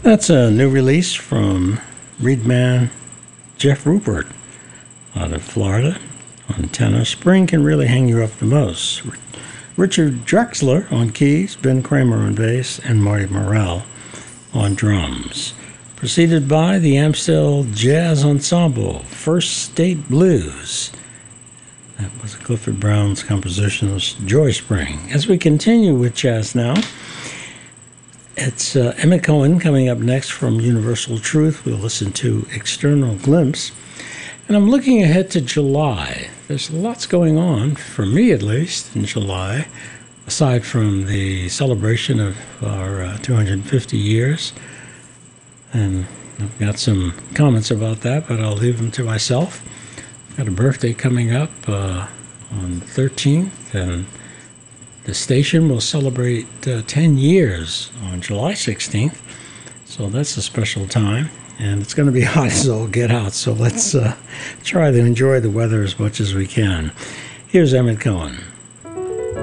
That's a new release from Reedman Jeff Rupert out of Florida on tenor. Spring can really hang you up the most. Richard Drexler on keys, Ben Kramer on bass, and Marty Morell on drums. Preceded by the Amstel Jazz Ensemble, First State Blues. That was Clifford Brown's composition of Joy Spring. As we continue with jazz now, it's Emmett Cohen coming up next from Universal Truth. We'll listen to External Glimpse. And I'm looking ahead to July. There's lots going on, for me at least, in July, aside from the celebration of our 250 years. And I've got some comments about that, but I'll leave them to myself. I've got a birthday coming up on the 13th, and the station will celebrate 10 years on July 16th. So that's a special time. And it's going to be hot as all get out, so let's try to enjoy the weather as much as we can. Here's Emmett Cohen.